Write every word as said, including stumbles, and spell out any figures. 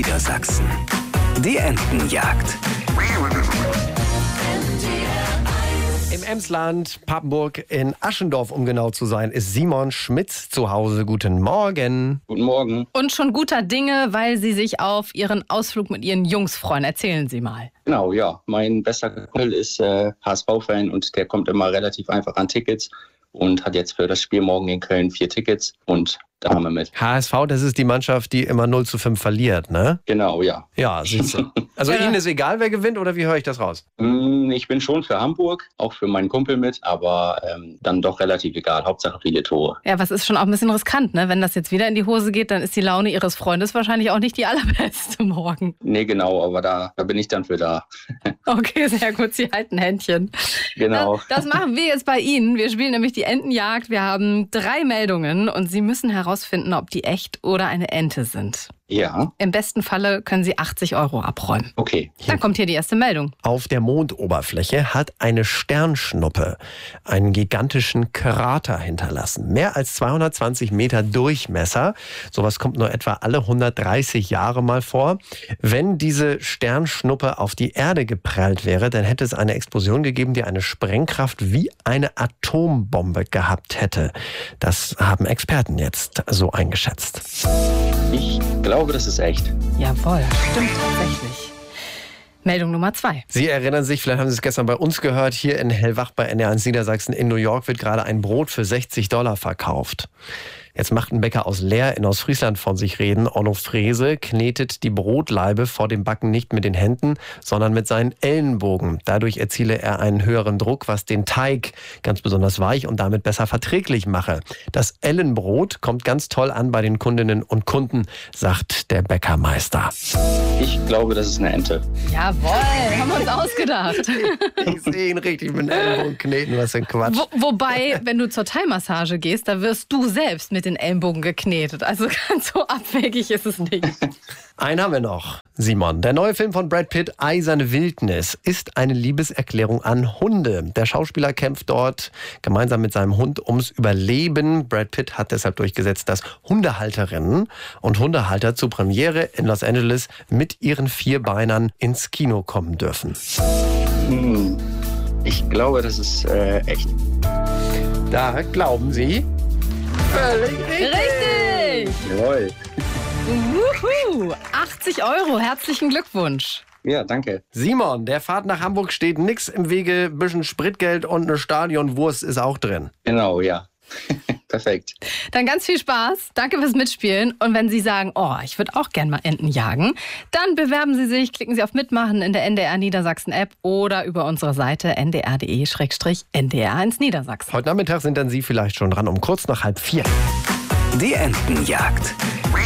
Niedersachsen. Die Entenjagd. Im Emsland, Papenburg, in Aschendorf, um genau zu sein, ist Simon Schmitz zu Hause. Guten Morgen. Guten Morgen. Und schon guter Dinge, weil Sie sich auf Ihren Ausflug mit Ihren Jungs freuen. Erzählen Sie mal. Genau, ja. Mein bester Kumpel ist äh, H S V-Fan und der kommt immer relativ einfach an Tickets und hat jetzt für das Spiel morgen in Köln vier Tickets und da haben wir mit. H S V, das ist die Mannschaft, die immer null zu fünf verliert, ne? Genau, ja. Ja, siehst du. Also Ihnen ist egal, wer gewinnt, oder wie höre ich das raus? Ich bin schon für Hamburg, auch für meinen Kumpel mit, aber ähm, dann doch relativ egal. Hauptsache viele Tore. Ja, was ist schon auch ein bisschen riskant, ne? Wenn das jetzt wieder in die Hose geht, dann ist die Laune Ihres Freundes wahrscheinlich auch nicht die allerbeste morgen. Nee, genau, aber da, da bin ich dann für da. Okay, sehr gut. Sie halten Händchen. Genau. Das, das machen wir jetzt bei Ihnen. Wir spielen nämlich die Entenjagd. Wir haben drei Meldungen und Sie müssen herausfinden, ob die echt oder eine Ente sind. Ja. Im besten Falle können Sie achtzig Euro abräumen. Okay. Dann kommt hier die erste Meldung. Auf der Mondoberfläche hat eine Sternschnuppe einen gigantischen Krater hinterlassen. Mehr als zweihundertzwanzig Meter Durchmesser. Sowas kommt nur etwa alle hundertdreißig Jahre mal vor. Wenn diese Sternschnuppe auf die Erde geprallt wäre, dann hätte es eine Explosion gegeben, die eine Sprengkraft wie eine Atombombe gehabt hätte. Das haben Experten jetzt so eingeschätzt. Ich glaube, das ist echt. Jawohl, stimmt tatsächlich. Meldung Nummer zwei. Sie erinnern sich, vielleicht haben Sie es gestern bei uns gehört, hier in Hellwach bei N D R eins Niedersachsen in New York wird gerade ein Brot für sechzig Dollar verkauft. Jetzt macht ein Bäcker aus Leer in Ostfriesland von sich reden. Onno Frese knetet die Brotleibe vor dem Backen nicht mit den Händen, sondern mit seinen Ellenbogen. Dadurch erziele er einen höheren Druck, was den Teig ganz besonders weich und damit besser verträglich mache. Das Ellenbrot kommt ganz toll an bei den Kundinnen und Kunden, sagt der Bäckermeister. Ich glaube, das ist eine Ente. Jawohl, haben wir uns ausgedacht. Ich sehe ihn richtig mit den Ellenbogen kneten, was für ein Quatsch. Wo, wobei, wenn du zur Thai-Massage gehst, da wirst du selbst mit den Ellenbogen geknetet. Also ganz so abwegig ist es nicht. Einen haben wir noch. Simon, der neue Film von Brad Pitt, Eiserne Wildnis, ist eine Liebeserklärung an Hunde. Der Schauspieler kämpft dort gemeinsam mit seinem Hund ums Überleben. Brad Pitt hat deshalb durchgesetzt, dass Hundehalterinnen und Hundehalter zur Premiere in Los Angeles mit ihren Vierbeinern ins Kino kommen dürfen. Hm. Ich glaube, das ist äh, echt. Da glauben Sie? Völlig richtig. Richtig! Jawohl. Wuhu! achtzig Euro, herzlichen Glückwunsch. Ja, danke. Simon, der Fahrt nach Hamburg steht nix im Wege. Ein bisschen Spritgeld und eine Stadionwurst ist auch drin. Genau, ja. Perfekt. Dann ganz viel Spaß. Danke fürs Mitspielen. Und wenn Sie sagen, oh, ich würde auch gern mal Enten jagen, dann bewerben Sie sich, klicken Sie auf Mitmachen in der N D R Niedersachsen App oder über unsere Seite n d r punkt d e slash n d r eins Niedersachsen. Heute Nachmittag sind dann Sie vielleicht schon dran um kurz nach halb vier. Die Entenjagd.